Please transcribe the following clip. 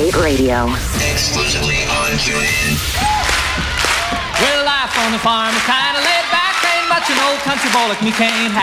State Radio. Exclusively on TuneIn. Well, life on the farm is kind of laid back. Ain't much an old country boy like me can't